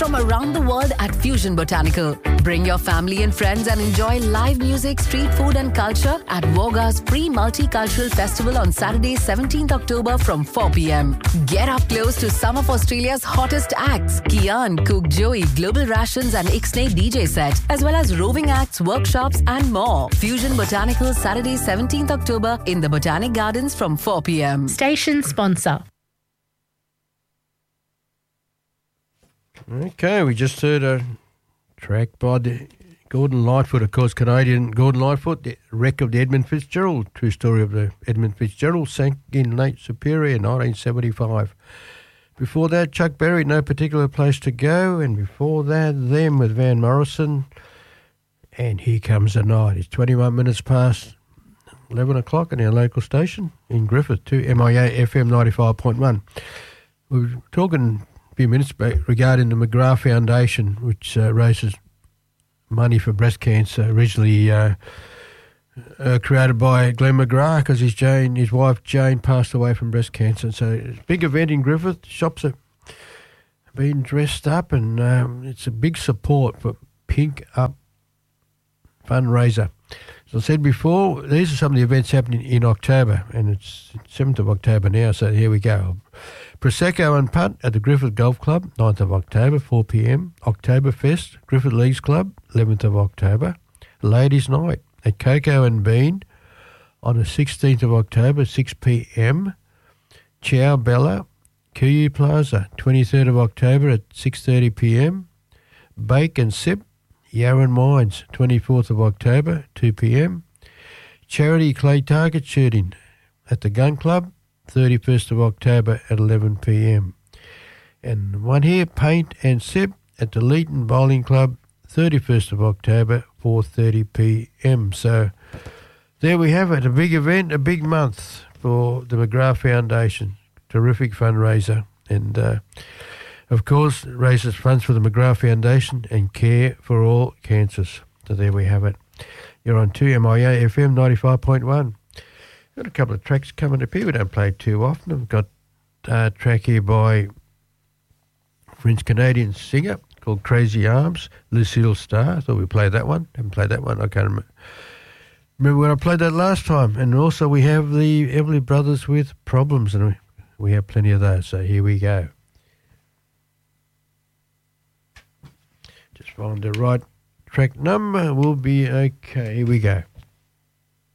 from around the world at Fusion Botanical. Bring your family and friends and enjoy live music, street food and culture at Voga's pre-multicultural festival on Saturday, 17th October from 4 p.m. Get up close to some of Australia's hottest acts, Kian, Cook Joey, Global Rations and Ixnay DJ set, as well as roving acts, workshops and more. Fusion Botanical, Saturday, 17th October in the Botanic Gardens from 4 p.m. Station sponsor. Okay, we just heard a track by Gordon Lightfoot, of course, Canadian Gordon Lightfoot, the wreck of the Edmund Fitzgerald. True story of the Edmund Fitzgerald, sank in Lake Superior in 1975. Before that, Chuck Berry, No Particular Place to Go, and before that, Them with Van Morrison, and Here Comes the Night. It's 21 minutes past 11 o'clock on our local station in Griffith, to MIA FM 95.1. We were talking few minutes back regarding the McGrath Foundation, which raises money for breast cancer, originally created by Glenn McGrath because his wife Jane passed away from breast cancer. So it's a big event in Griffith. Shops are being dressed up, and it's a big support for Pink Up fundraiser. As I said before, these are some of the events happening in October, and it's 7th of October now, so here we go. Prosecco and Putt at the Griffith Golf Club, 9th of October, 4 p.m. Oktoberfest, Griffith Leagues Club, 11th of October. Ladies' Night at Cocoa and Bean on the 16th of October, 6 p.m. Ciao Bella, Kuyu Plaza, 23rd of October at 6:30 p.m. Bake and Sip, Yarran Mines, 24th of October, 2 p.m. Charity Clay Target Shooting at the Gun Club, 31st of October at 11 p.m. And one here, Paint and Sip at the Leeton Bowling Club, 31st of October, 4:30 p.m. So there we have it, a big event, a big month for the McGrath Foundation. Terrific fundraiser. And, of course, it raises funds for the McGrath Foundation and Care for All Cancers. So there we have it. You're on 2MIA FM 95.1. Got a couple of tracks coming up here we don't play too often. I've got a track here by French-Canadian singer called Crazy Arms, Lucille Starr. I thought we played that one. Haven't played that one. I can't remember when I played that last time. And also we have the Everly Brothers with Problems, and we have plenty of those. So here we go. Just find the right track number. We'll be okay. Here we go.